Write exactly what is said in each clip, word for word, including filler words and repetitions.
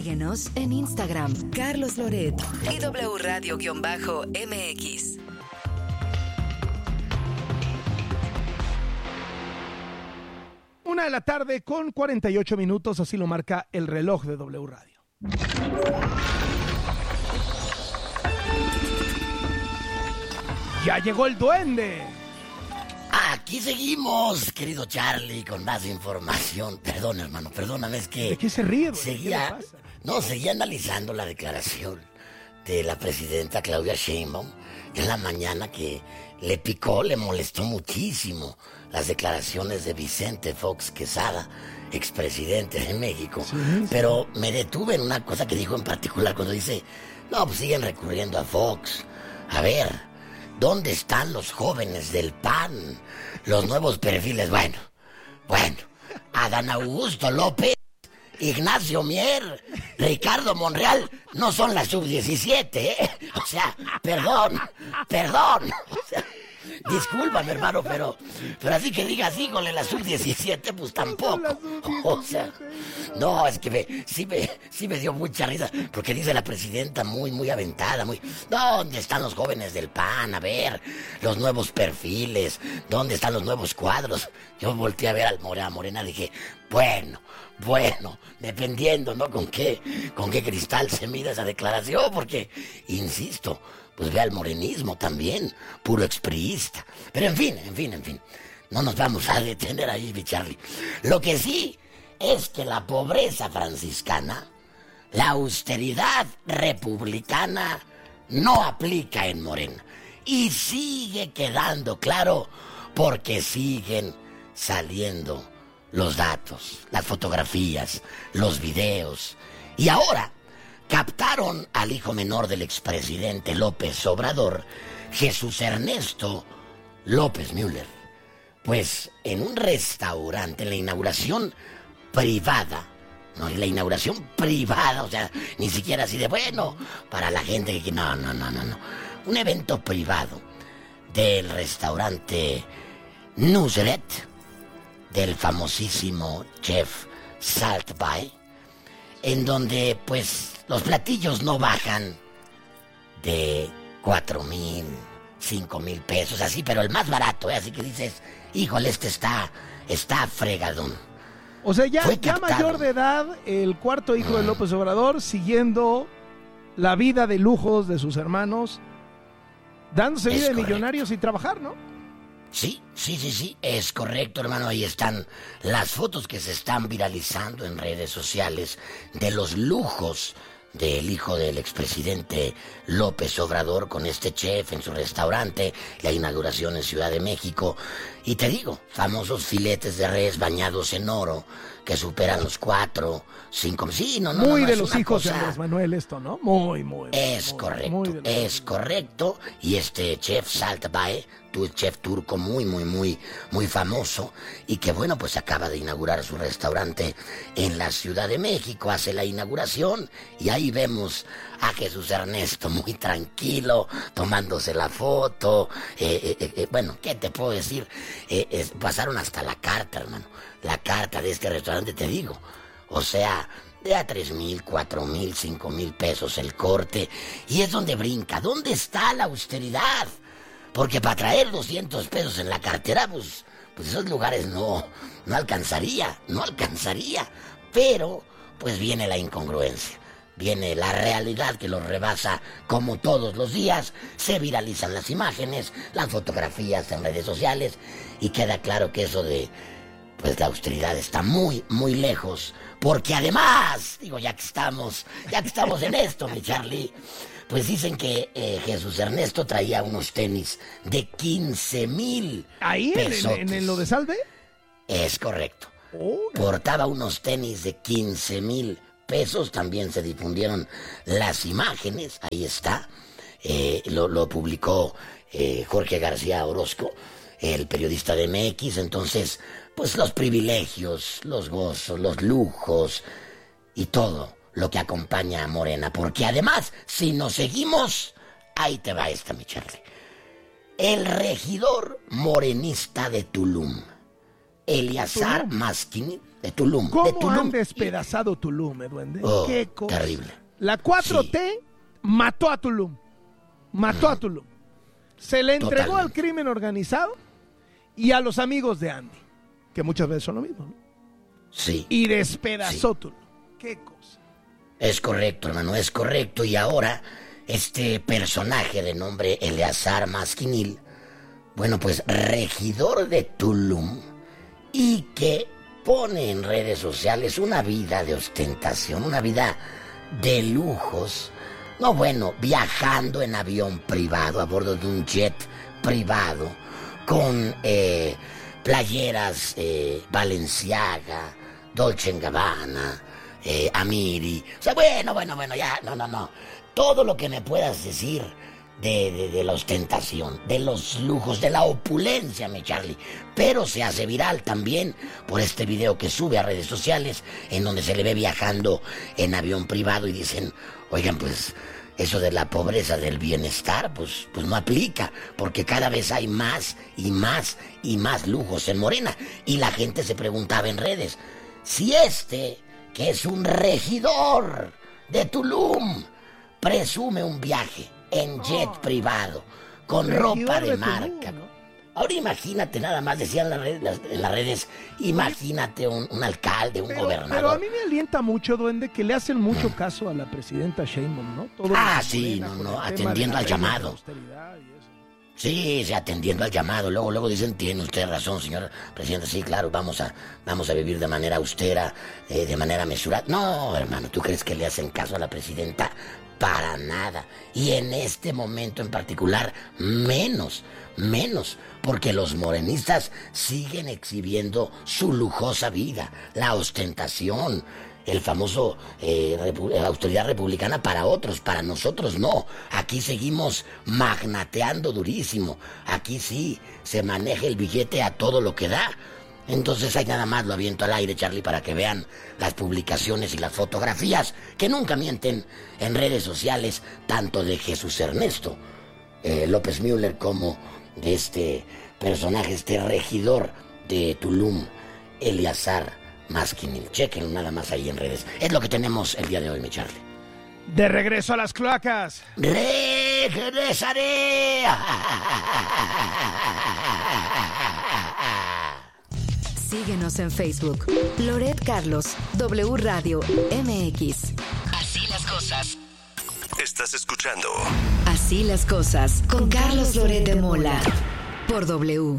Síguenos en Instagram, Carlos Loret y W Radio-M X. Una de la tarde con cuarenta y ocho minutos, así lo marca el reloj de W Radio. ¡Ya llegó el duende! Aquí seguimos, querido Charlie, con más información. Perdón, hermano, perdóname, es que... ¿De qué se ríe, güey? Seguía, ¿Qué le pasa? no, seguía analizando la declaración de la presidenta Claudia Sheinbaum en la mañana, que le picó, le molestó muchísimo las declaraciones de Vicente Fox Quesada, expresidente de México. Sí, sí. Pero me detuve en una cosa que dijo en particular cuando dice, no, pues siguen recurriendo a Fox. A ver, ¿dónde están los jóvenes del P A N? Los nuevos perfiles. Bueno, bueno, Adán Augusto López, Ignacio Mier, Ricardo Monreal no son la sub diecisiete, ¿eh? O sea, perdón, perdón. O sea, discúlpame, hermano, pero, pero así que digas, híjole, la sub diecisiete, pues tampoco. O sea, no, es que me, sí, me, sí me dio mucha risa, porque dice la presidenta muy, muy aventada, muy... ¿Dónde están los jóvenes del P A N? A ver, los nuevos perfiles, ¿dónde están los nuevos cuadros? Yo volteé a ver al Morena, Morena, dije, bueno, bueno, dependiendo, ¿no? Con qué, con qué cristal se mida esa declaración, porque, insisto, pues ve al morenismo también, puro expriista. Pero en fin, en fin, en fin, no nos vamos a detener ahí, mi Charlie. Lo que sí es que la pobreza franciscana, la austeridad republicana, no aplica en Morena. Y sigue quedando claro, porque siguen saliendo los datos, las fotografías, los videos. Y ahora captaron al hijo menor del expresidente López Obrador, Jesús Ernesto López Müller, pues en un restaurante, en la inauguración privada, no, en la inauguración privada, o sea, ni siquiera así de bueno, para la gente que... No, no, no, no, no. Un evento privado del restaurante Nusret, del famosísimo chef Saltby, en donde pues los platillos no bajan de cuatro mil, cinco mil pesos, así, pero el más barato, ¿eh? Así que dices, híjole, este está, está fregadón. O sea, ya, Fue ya captado. mayor de edad, el cuarto hijo de Mm. López Obrador, siguiendo la vida de lujos de sus hermanos, dándose Es vida de correcto. millonarios sin trabajar, ¿no? Sí, sí, sí, sí, es correcto, hermano. Ahí están las fotos que se están viralizando en redes sociales de los lujos del hijo del expresidente López Obrador con este chef en su restaurante, la inauguración en Ciudad de México. Y te digo, famosos filetes de res bañados en oro que superan los cuatro, cinco... Sí, no, no, Muy no, de es los una hijos de cosa- Andrés Manuel esto, ¿no? Muy, muy. Es muy, correcto, muy de los- es correcto. Y este chef Saltbae, tu chef turco muy, muy, muy, muy famoso, y que bueno, pues acaba de inaugurar su restaurante en la Ciudad de México, hace la inauguración, y ahí vemos a Jesús Ernesto muy tranquilo, tomándose la foto. Eh, eh, eh, bueno, ¿qué te puedo decir? Eh, es- pasaron hasta la carta, hermano, la carta de este restaurante, te digo. O sea, de a tres mil, cuatro mil, cinco mil pesos el corte. Y es donde brinca. ¿Dónde está la austeridad? Porque para traer doscientos pesos en la cartera, pues, pues esos lugares no, no alcanzaría, no alcanzaría. Pero, pues viene la incongruencia. Viene la realidad que los rebasa como todos los días. Se viralizan las imágenes, las fotografías en redes sociales. Y queda claro que eso de... pues la austeridad está muy, muy lejos, porque además, digo, ya que estamos, ya que estamos en esto, mi Charlie, pues dicen que eh, Jesús Ernesto traía unos tenis de quince mil ¿Ahí en, pesos. en, en lo de Salve? Es correcto. Oh, Portaba unos tenis de quince mil pesos, también se difundieron las imágenes, ahí está, eh, lo, lo publicó eh, Jorge García Orozco, el periodista de M X. Entonces, pues los privilegios, los gozos, los lujos y todo lo que acompaña a Morena, porque además, si nos seguimos, ahí te va esta, mi Charlie. El regidor morenista de Tulum, Eleazar Tulum. Masquini, De Tulum. ¿Cómo de Tulum. han despedazado Tulum, eh, duende? Oh, Qué cosa. terrible. La cuatro T Sí. mató a Tulum. Mató a Tulum. Se le entregó Totalmente. al crimen organizado y a los amigos de Andy, que muchas veces son lo mismo, ¿no? Sí. Y despedazó Sí. Tulum. Qué cosa. Es correcto, hermano, es correcto. Y ahora, este personaje de nombre Eleazar Masquinil, bueno, pues regidor de Tulum, y que pone en redes sociales una vida de ostentación, una vida de lujos. No, bueno, viajando en avión privado, a bordo de un jet privado, con eh, playeras eh, Balenciaga, Dolce and Gabbana, eh, Amiri. O sea, bueno, bueno, bueno, ya, no, no, no. Todo lo que me puedas decir de, de, de la ostentación, de los lujos, de la opulencia, mi Charlie. Pero se hace viral también por este video que sube a redes sociales, en donde se le ve viajando en avión privado y dicen, oigan, pues eso de la pobreza del bienestar, pues, pues no aplica, porque cada vez hay más y más y más lujos en Morena. Y la gente se preguntaba en redes, si este, que es un regidor de Tulum, presume un viaje en jet Oh. privado, con Regidor ropa de, de marca. Tulum, ¿no? Ahora imagínate nada más, decían las redes- las- en las redes, imagínate un, un alcalde, un Pero, gobernador. pero a mí me alienta mucho, duende, que le hacen mucho caso a la presidenta Sheinbaum, ¿no? Todo Ah, lo de sí, Morena no, con no, el tema atendiendo de al la ley de llamado. austeridad y eso. Sí, sí, atendiendo al llamado. Luego, luego dicen, tiene usted razón, señor presidente. Sí, claro, vamos a, vamos a vivir de manera austera, eh, de manera mesurada. No, hermano, ¿tú crees que le hacen caso a la presidenta? Para nada. Y en este momento en particular, menos, menos, porque los morenistas siguen exhibiendo su lujosa vida, la ostentación, el famoso eh, repu- la austeridad republicana para otros, para nosotros no. Aquí seguimos magnateando durísimo. Aquí sí se maneja el billete a todo lo que da. Entonces ahí nada más lo aviento al aire, Charlie, para que vean las publicaciones y las fotografías que nunca mienten en redes sociales, tanto de Jesús Ernesto eh, López Müller como de este personaje, este regidor de Tulum, Eleazar Masquinil. Chequen nada más ahí en redes. Es lo que tenemos el día de hoy, mi Charlie. De regreso a las cloacas. Regresaré. Síguenos en Facebook. Loret Carlos, W Radio M X. Así las cosas. Estás escuchando Así las cosas con Carlos Loret de Mola. Por W.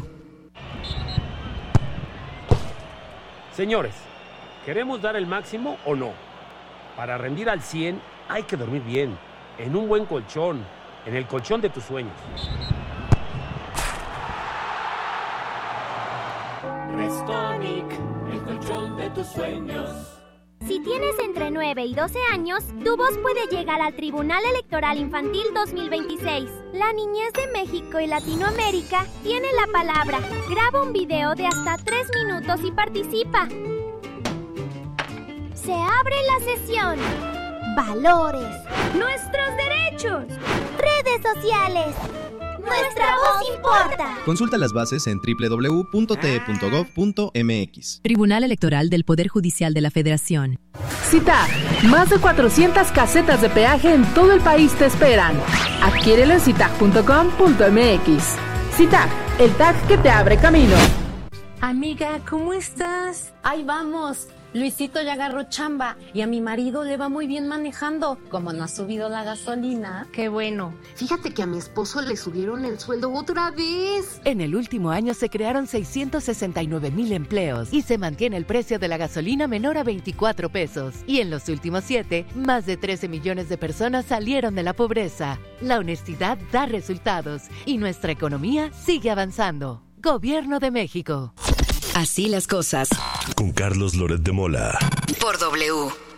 Señores, ¿queremos dar el máximo o no? Para rendir al cien hay que dormir bien, en un buen colchón, en el colchón de tus sueños. Restonic, el colchón de tus sueños. Si tienes entre nueve y doce años, tu voz puede llegar al Tribunal Electoral Infantil dos mil veintiséis. La niñez de México y Latinoamérica tiene la palabra. Graba un video de hasta tres minutos y participa. Se abre la sesión. Valores. Nuestros derechos. Redes sociales. Nuestra voz importa. Consulta las bases en doble u doble u doble u punto t e punto gov punto m x. Tribunal Electoral del Poder Judicial de la Federación. CITAG, más de cuatrocientas casetas de peaje en todo el país te esperan. Adquiérelo en citag punto com punto m x. CITAG, el tag que te abre camino. Amiga, ¿cómo estás? Ahí vamos. Luisito ya agarró chamba y a mi marido le va muy bien manejando. Como no ha subido la gasolina. Qué bueno. Fíjate que a mi esposo le subieron el sueldo otra vez. En el último año se crearon seiscientos sesenta y nueve mil empleos y se mantiene el precio de la gasolina menor a veinticuatro pesos. Y en los últimos siete, más de trece millones de personas salieron de la pobreza. La honestidad da resultados y nuestra economía sigue avanzando. Gobierno de México. Así las cosas. con Carlos Loret de Mola. Por W.